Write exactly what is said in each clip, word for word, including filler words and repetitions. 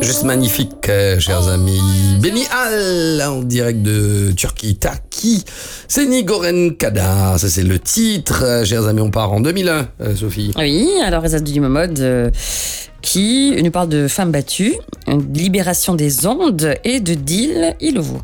Juste magnifique, euh, chers amis. Beni Al, en direct de Turquie, Taki. C'est Nigoren Kada, ça c'est le titre. Euh, chers amis, on part en deux mille un, euh, Sophie. Oui, alors Ezad Mohamed euh, qui nous parle de femmes battues, de libération des ondes et de Dil Ilovo.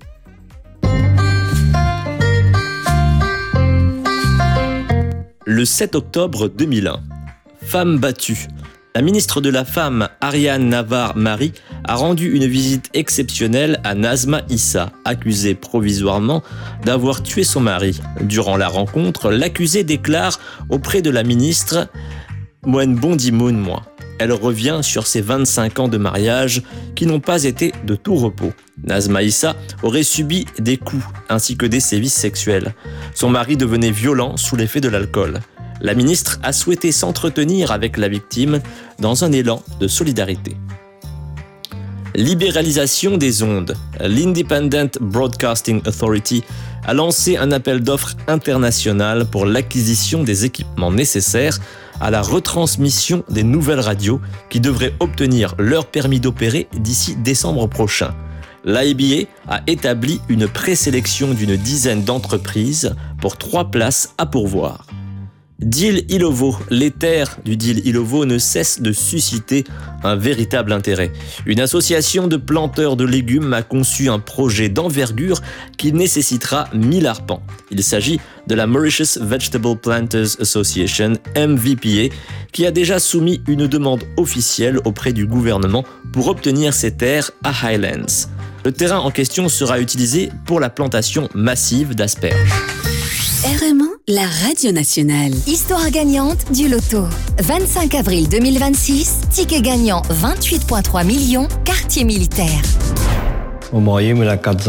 Le sept octobre deux mille un. Femme battue. La ministre de la Femme, Ariane Navar-Mari, a rendu une visite exceptionnelle à Nazma Issa, accusée provisoirement d'avoir tué son mari. Durant la rencontre, l'accusée déclare auprès de la ministre « Moine bondi moun moi ». Elle revient sur ses vingt-cinq ans de mariage qui n'ont pas été de tout repos. Nazma Issa aurait subi des coups ainsi que des sévices sexuels. Son mari devenait violent sous l'effet de l'alcool. La ministre a souhaité s'entretenir avec la victime dans un élan de solidarité. Libéralisation des ondes. L'Independent Broadcasting Authority a lancé un appel d'offres international pour l'acquisition des équipements nécessaires à la retransmission des nouvelles radios qui devraient obtenir leur permis d'opérer d'ici décembre prochain. L'I B A a établi une présélection d'une dizaine d'entreprises pour trois places à pourvoir. Dil Ilovo, les terres du Dil Ilovo ne cessent de susciter un véritable intérêt. Une association de planteurs de légumes a conçu un projet d'envergure qui nécessitera mille arpents. Il s'agit de la Mauritius Vegetable Planters Association, M V P A, qui a déjà soumis une demande officielle auprès du gouvernement pour obtenir ces terres à Highlands. Le terrain en question sera utilisé pour la plantation massive d'asperges. R M un, la radio nationale. Histoire gagnante du loto. vingt-cinq avril deux mille vingt-six, ticket gagnant vingt-huit virgule trois millions, quartier militaire.